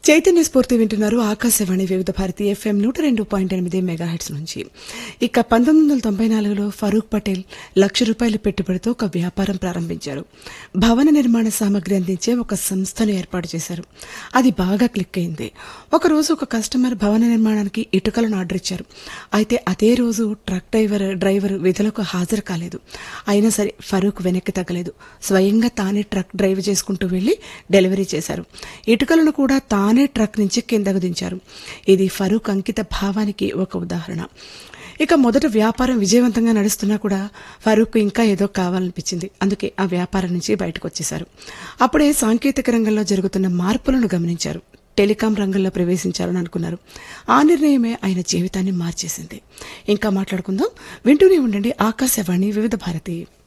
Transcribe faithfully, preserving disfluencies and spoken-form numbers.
చైతన్య స్ఫూర్తి వింటున్నారు ఆకాశవాణి వివిధ భారతి ఎఫ్ఎం నూట రెండు పాయింట్ ఎనిమిది మెగాహెట్స్ నుంచి. ఇక పంతొమ్మిది వందల తొంభై నాలుగులో ఫరూక్ పటేల్ లక్ష రూపాయల పెట్టుబడితో ఒక వ్యాపారం ప్రారంభించారు. భవన నిర్మాణ సామగ్రి అందించే ఒక సంస్థను ఏర్పాటు చేశారు. అది బాగా క్లిక్ అయింది. ఒకరోజు ఒక కస్టమర్ భవన నిర్మాణానికి ఇటుకలను ఆర్డర్ ఇచ్చారు. అయితే అదే రోజు ట్రక్ డ్రైవర్ డ్రైవర్ విధులకు హాజరు కాలేదు. అయినా సరే ఫరూక్ వెనక్కి తగ్గలేదు. స్వయంగా తానే ట్రక్ డ్రైవ్ చేసుకుంటూ వెళ్లి డెలివరీ చేశారు. ఇటుకలను కూడా తానే ట్రక్ నుంచి కిందకు దించారు. ఇది ఫరూక్ అంకిత భావానికి ఒక ఉదాహరణ. ఇక మొదట వ్యాపారం విజయవంతంగా నడుస్తున్నా కూడా ఫరూక్ ఇంకా ఏదో కావాలనిపించింది. అందుకే ఆ వ్యాపారం నుంచి బయటకు వచ్చేశారు. అప్పుడే సాంకేతిక రంగంలో జరుగుతున్న మార్పులను గమనించారు. టెలికాం రంగంలో ప్రవేశించాలని అనుకున్నారు. ఆ నిర్ణయమే ఆయన జీవితాన్ని మార్చేసింది. ఇంకా మాట్లాడుకుందాం. వింటూనే ఉండండి ఆకాశవాణి వివిధ భారతి.